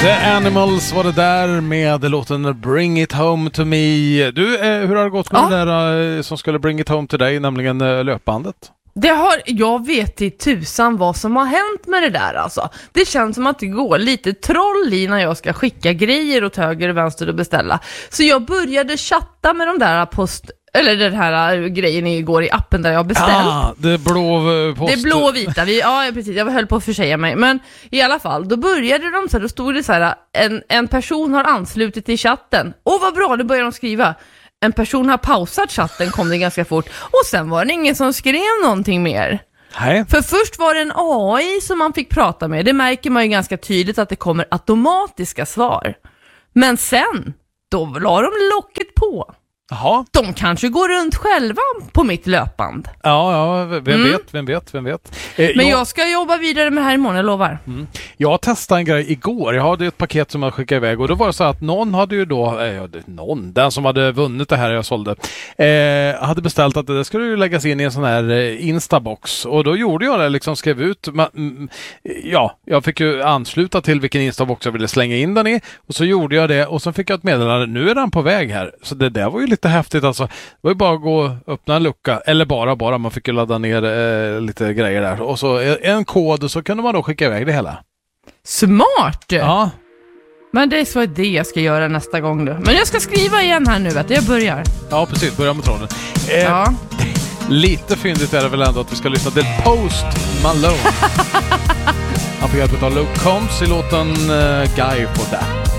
The Animals var det där med låten Bring It Home To Me. Du, hur har det gått med det där som skulle Bring It Home till dig, nämligen löpbandet? Jag vet i tusan vad som har hänt med det där alltså. Det känns som att det går lite troll i när jag ska skicka grejer åt höger och vänster och beställa. Så jag började chatta med de där den här grejen igår i appen där jag beställt. Det blåvita. Ja, precis. Jag höll på att försäga mig. Men i alla fall, då började de så här, då stod det så här, en person har anslutit till chatten. Vad bra, då började de skriva. En person har pausat chatten, kom det ganska fort. Och sen var det ingen som skrev någonting mer. Nej. För först var det en AI som man fick prata med. Det märker man ju ganska tydligt att det kommer automatiska svar. Men sen, då la de locket på. Jaha. De kanske går runt själva på mitt löpband. Ja, vem vet. Men jag ska jobba vidare med det här imorgon, jag lovar. Jag testade en grej igår. Jag hade ett paket som jag skickade iväg. Och då var det så att någon hade ju då... den som hade vunnit det här jag sålde hade beställt att det skulle ju läggas in i en sån här Instabox. Och då gjorde jag det, liksom skrev ut... jag fick ju ansluta till vilken Instabox jag ville slänga in den i. Och så gjorde jag det. Och så fick jag ett meddelande. Nu är den på väg här. Så det där var ju lite häftigt alltså. Det var ju bara att gå och öppna en lucka. Eller bara. Man fick ju ladda ner lite grejer där. Och så en kod och så kunde man då skicka iväg det hela. Smart! Ja. Men det är så det jag ska göra nästa gång då. Men jag ska skriva igen här nu, vet du. Jag börjar. Ja, precis. Börja med tråden. Ja. Lite fyndigt är det väl ändå att vi ska lyssna till Post Malone. Han får hjälp av Luke Combs i låten Guy for That.